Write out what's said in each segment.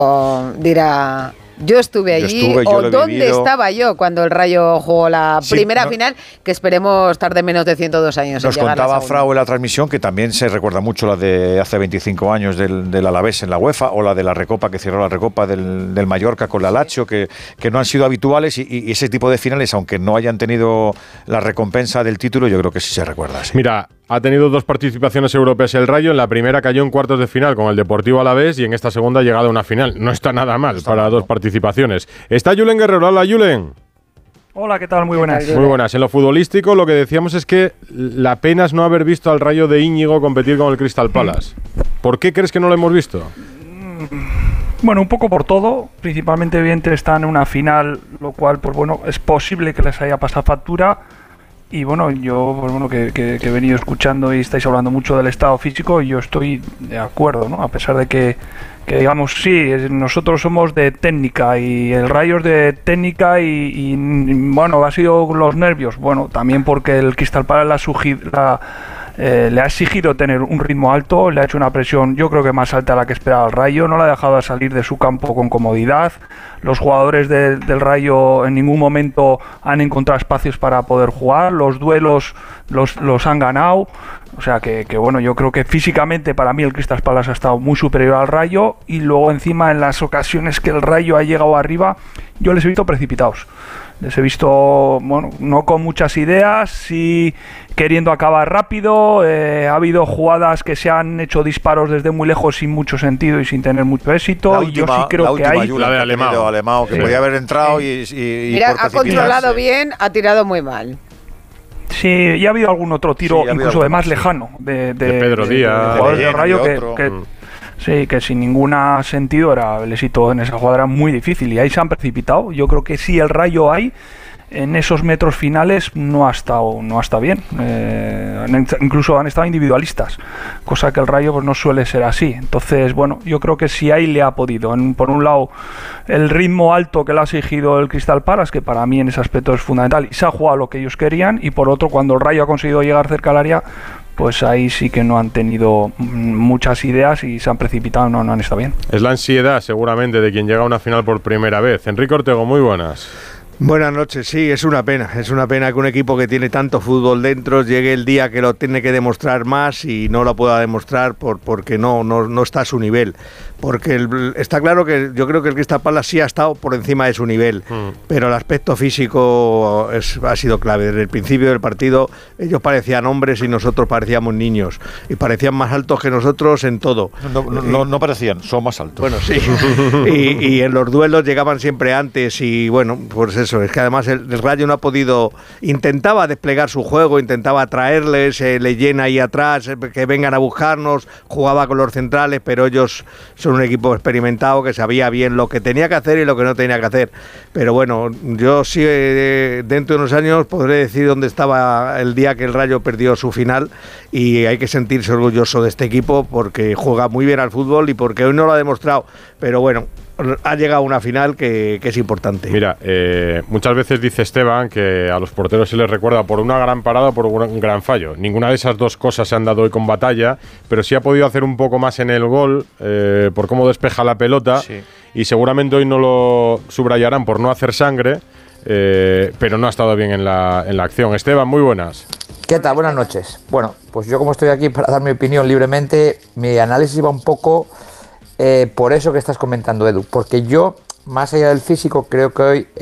dirá... Yo estuve allí, o dónde estaba yo cuando el Rayo jugó la primera final, que esperemos tarde menos de 102 años. Nos contaba Frau en la transmisión que también se recuerda mucho la de hace 25 años del Alavés en la UEFA, o la de la Recopa, que cerró la Recopa del Mallorca con la Lazio, que no han sido habituales, y ese tipo de finales, aunque no hayan tenido la recompensa del título, yo creo que sí se recuerda. Sí. Mira, ha tenido 2 participaciones europeas el Rayo. En la primera cayó en cuartos de final con el Deportivo Alavés y en esta segunda ha llegado a una final. No está nada mal para 2 participaciones. Está Julen Guerrero. Hola, Julen. Hola, ¿qué tal? Muy buenas. Muy buenas. En lo futbolístico, lo que decíamos es que la pena es no haber visto al Rayo de Íñigo competir con el Crystal Palace. ¿Por qué crees que no lo hemos visto? Bueno, un poco por todo. Principalmente, evidentemente, están en una final, lo cual, pues bueno, es posible que les haya pasado factura. Y bueno, yo, pues bueno, que he venido escuchando y estáis hablando mucho del estado físico, y yo estoy de acuerdo, ¿no? A pesar de que digamos, sí, nosotros somos de técnica y el Rayo es de técnica y bueno, ha sido los nervios. Bueno, también porque el Crystal Palace le ha exigido tener un ritmo alto, le ha hecho una presión yo creo que más alta a la que esperaba el Rayo, no le ha dejado salir de su campo con comodidad. Los jugadores del Rayo en ningún momento han encontrado espacios para poder jugar, los duelos los han ganado. O sea que bueno, yo creo que físicamente para mí el Crystal Palace ha estado muy superior al Rayo, y luego encima en las ocasiones que el Rayo ha llegado arriba, yo les he visto precipitados. Les he visto, bueno, no con muchas ideas, sí queriendo acabar rápido. Ha habido jugadas que se han hecho disparos desde muy lejos sin mucho sentido y sin tener mucho éxito. Y yo sí creo que hay... La de Alemão, que podía haber entrado y mira, ha controlado bien, ha tirado muy mal. Sí, y ha habido algún otro tiro, incluso de más lejano, de Pedro Díaz, jugadores del Rayo sí, que sin ningún sentido el éxito en esa jugada era muy difícil, y ahí se han precipitado. Yo creo que sí, el Rayo en esos metros finales no ha estado bien. Incluso han estado individualistas, cosa que el Rayo pues no suele ser así. Entonces, bueno, yo creo que sí ahí le ha podido. Por un lado, el ritmo alto que le ha exigido el Crystal Palace, que para mí en ese aspecto es fundamental, y se ha jugado lo que ellos querían, y por otro, cuando el Rayo ha conseguido llegar cerca al área, pues ahí sí que no han tenido muchas ideas y se han precipitado, no han estado bien. Es la ansiedad seguramente de quien llega a una final por primera vez. Enrique Ortego, muy buenas. Buenas noches, sí, es una pena que un equipo que tiene tanto fútbol dentro llegue el día que lo tiene que demostrar más y no lo pueda demostrar porque no está a su nivel. Porque está claro que yo creo que el Crystal Palace sí ha estado por encima de su nivel, pero el aspecto físico ha sido clave. Desde el principio del partido ellos parecían hombres y nosotros parecíamos niños, y parecían más altos que nosotros en todo. No parecían, son más altos. Bueno, sí. y en los duelos llegaban siempre antes, y bueno, pues eso, es que además el Rayo no ha podido, intentaba desplegar su juego, intentaba atraerles, le llena ahí atrás, que vengan a buscarnos, jugaba con los centrales, pero ellos son un equipo experimentado que sabía bien lo que tenía que hacer y lo que no tenía que hacer. Pero bueno, yo sí dentro de unos años podré decir dónde estaba el día que el Rayo perdió su final, y hay que sentirse orgulloso de este equipo porque juega muy bien al fútbol y porque hoy no lo ha demostrado, pero bueno, ha llegado a una final que es importante. Mira, muchas veces dice Esteban que a los porteros se les recuerda por una gran parada o por un gran fallo. Ninguna de esas dos cosas se han dado hoy con Batalla, pero sí ha podido hacer un poco más en el gol por cómo despeja la pelota, sí. Y seguramente hoy no lo subrayarán por no hacer sangre, pero no ha estado bien en la acción. Esteban, muy buenas. ¿Qué tal? Buenas noches. Bueno, pues yo como estoy aquí para dar mi opinión libremente, mi análisis va un poco... por eso que estás comentando, Edu, porque yo, más allá del físico, creo que hoy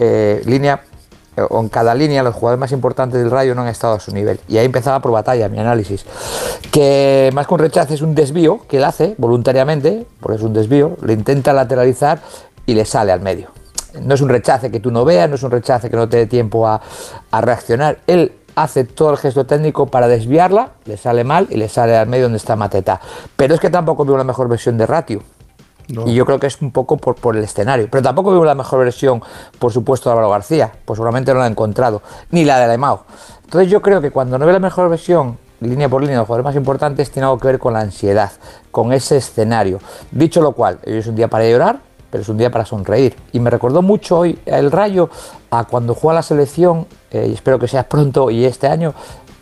en cada línea los jugadores más importantes del Rayo no han estado a su nivel, y ahí empezaba por Batalla mi análisis, que más que un rechazo es un desvío que él hace voluntariamente, por eso es un desvío, le intenta lateralizar y le sale al medio. No es un rechace que tú no veas, no es un rechace que no te dé tiempo a reaccionar. Él hace todo el gesto técnico para desviarla, le sale mal y le sale al medio donde está Mateta. Pero es que tampoco veo la mejor versión de Ratio. No. Y yo creo que es un poco por el escenario. Pero tampoco veo la mejor versión, por supuesto, de Álvaro García. Pues seguramente no la he encontrado. Ni la de Alemão. Entonces yo creo que cuando no veo la mejor versión, línea por línea, de los jugadores más importantes, tiene algo que ver con la ansiedad, con ese escenario. Dicho lo cual, hoy es un día para llorar, pero es un día para sonreír. Y me recordó mucho hoy el Rayo a cuando juega la selección, y espero que sea pronto y este año,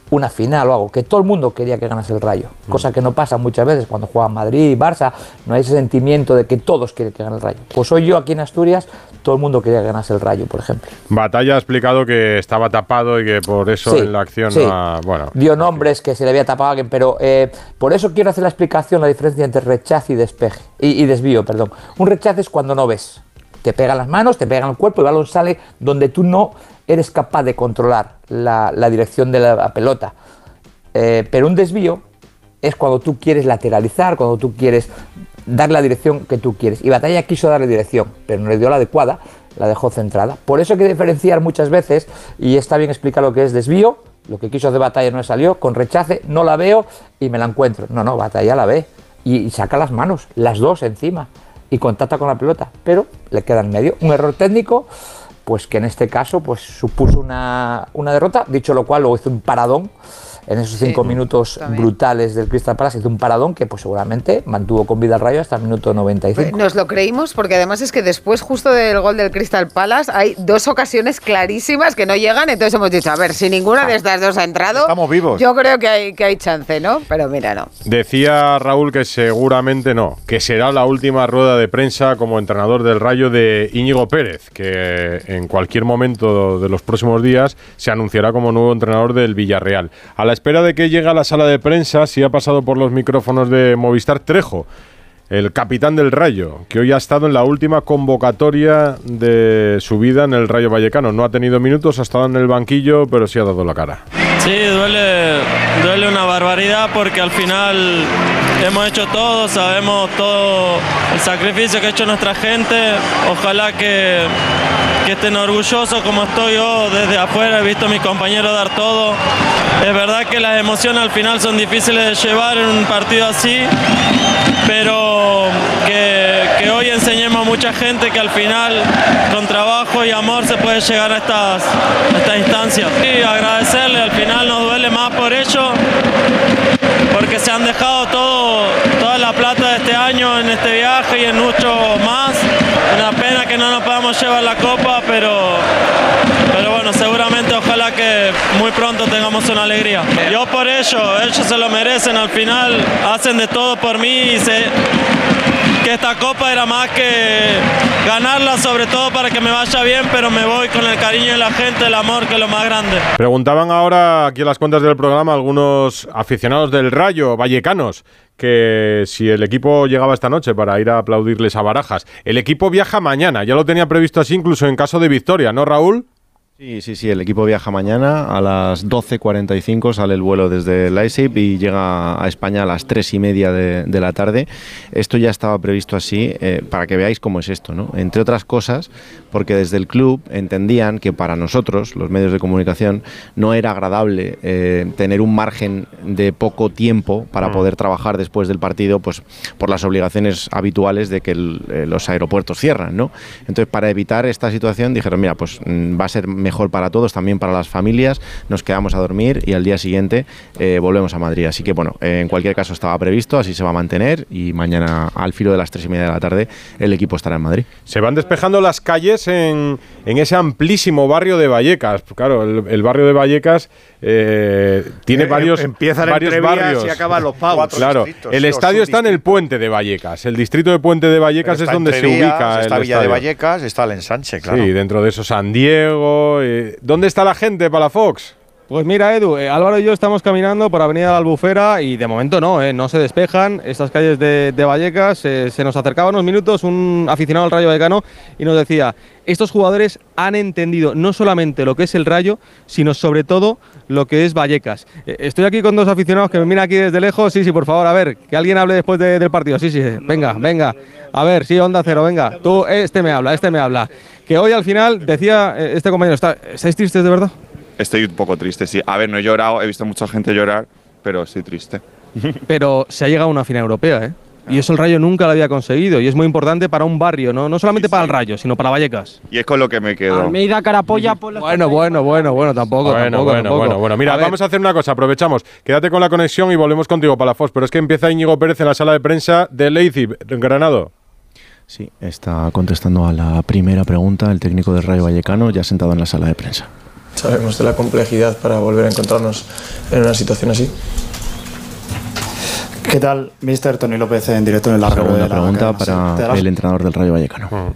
una final o algo, que todo el mundo quería que ganase el Rayo, cosa que no pasa muchas veces cuando juegan Madrid y Barça, no hay ese sentimiento de que todos quieren que gane el Rayo. Pues hoy yo aquí en Asturias, todo el mundo quería que ganase el Rayo, por ejemplo. Batalla ha explicado que estaba tapado y que por eso en la acción bueno, dio nombres que se le había tapado a alguien, pero por eso quiero hacer la explicación, la diferencia entre rechazo y despeje, y desvío, perdón. Un rechazo es cuando no ves, te pegan las manos, te pegan el cuerpo y el balón sale donde tú no eres capaz de controlar la dirección de la pelota. Pero un desvío es cuando tú quieres lateralizar, cuando tú quieres dar la dirección que tú quieres. Y Batalla quiso darle dirección, pero no le dio la adecuada, la dejó centrada. Por eso hay que diferenciar muchas veces, y está bien explicar lo que es desvío, lo que quiso hacer Batalla no le salió, con rechace no la veo y me la encuentro. No, Batalla la ve y saca las manos, las dos encima, y contacta con la pelota, pero le queda en medio. Un error técnico, pues que en este caso pues supuso una derrota, dicho lo cual luego hizo un paradón en esos 5 minutos brutales del Crystal Palace, hizo un paradón que pues seguramente mantuvo con vida al Rayo hasta el minuto 95. Nos lo creímos porque además es que después justo del gol del Crystal Palace hay 2 ocasiones clarísimas que no llegan, entonces hemos dicho, a ver, si ninguna de estas 2 ha entrado, estamos vivos. Yo creo que hay chance, ¿no? Pero mira, no. Decía Raúl que seguramente no, que será la última rueda de prensa como entrenador del Rayo de Íñigo Pérez, que en cualquier momento de los próximos días se anunciará como nuevo entrenador del Villarreal. A la espera de que llegue a la sala de prensa, sí ha pasado por los micrófonos de Movistar Trejo, el capitán del Rayo, que hoy ha estado en la última convocatoria de su vida en el Rayo Vallecano. No ha tenido minutos, ha estado en el banquillo, pero sí ha dado la cara. Sí, duele una barbaridad porque al final hemos hecho todo, sabemos todo el sacrificio que ha hecho nuestra gente. Ojalá que estén orgullosos como estoy yo desde afuera, he visto a mis compañeros dar todo. Es verdad que las emociones al final son difíciles de llevar en un partido así, pero que hoy enseñemos a mucha gente que al final con trabajo y amor se puede llegar a estas instancias. Y agradecerle, al final nos duele más por ello, porque se han dejado toda la plata de este año en este viaje y en mucho más. Una pena que no nos podamos llevar la copa, pero bueno, seguramente ojalá que muy pronto tengamos una alegría. Yo por ellos se lo merecen, al final hacen de todo por mí y sé que esta copa era más que ganarla, sobre todo para que me vaya bien, pero me voy con el cariño de la gente, el amor, que es lo más grande. Preguntaban ahora aquí en las cuentas del programa algunos aficionados del Rayo, vallecanos, que si el equipo llegaba esta noche para ir a aplaudirles a Barajas. El equipo viaja mañana, ya lo tenía previsto así incluso en caso de victoria, ¿no, Raúl? Sí, el equipo viaja mañana a las 12:45, sale el vuelo desde Leipzig y llega a España a las 3:30 de la tarde. Esto ya estaba previsto así, para que veáis cómo es esto, ¿no? Entre otras cosas, porque desde el club entendían que para nosotros, los medios de comunicación, no era agradable tener un margen de poco tiempo para poder trabajar después del partido, pues por las obligaciones habituales de que los aeropuertos cierran, ¿no? Entonces, para evitar esta situación, dijeron, mira, pues va a ser mejor para todos, también para las familias, nos quedamos a dormir y al día siguiente volvemos a Madrid. Así que bueno, en cualquier caso estaba previsto, así se va a mantener y mañana al filo de las 3:30 de la tarde el equipo estará en Madrid. Se van despejando las calles en ese amplísimo barrio de Vallecas. Claro, el barrio de Vallecas tiene varios barrios y acaban los pavos. Claro, el estadio está en el Puente de Vallecas. El distrito de Puente de Vallecas es donde se ubica está el Villa estadio. de Vallecas, está el ensanche, claro. Sí, dentro de eso San Diego. ¿Dónde está la gente, Palafox? Pues mira, Edu, Álvaro y yo estamos caminando por Avenida de la Albufera y de momento no se despejan estas calles de Vallecas. Se nos acercaba unos minutos un aficionado al Rayo Vallecano y nos decía, estos jugadores han entendido no solamente lo que es el Rayo, sino sobre todo lo que es Vallecas. Estoy aquí con 2 aficionados que me miran aquí desde lejos. Sí, por favor, a ver, que alguien hable después del partido. Sí, venga. A ver, sí, Onda Cero, venga. Tú, este me habla. Que hoy al final, decía este compañero, ¿estáis tristes de verdad? Estoy un poco triste, sí. A ver, no he llorado, he visto mucha gente llorar, pero estoy triste. Pero se ha llegado a una final europea, ¿eh? Y eso el Rayo nunca lo había conseguido. Y es muy importante para un barrio, no solamente para el Rayo, sino para Vallecas. Y es con lo que me quedo. Almeida, Carapolla, por la... Bueno, tampoco. Bueno. Mira, vamos a hacer una cosa, aprovechamos. Quédate con la conexión y volvemos contigo, Palafox. Pero es que empieza Íñigo Pérez en la sala de prensa de Leipzig, en Granado. Sí, está contestando a la primera pregunta el técnico del Rayo Vallecano, ya sentado en la sala de prensa. sabemos de la complejidad para volver a encontrarnos en una situación así. ¿Qué tal, mister? Tony López en directo en el largo de la pregunta cadena, para el entrenador del Rayo Vallecano.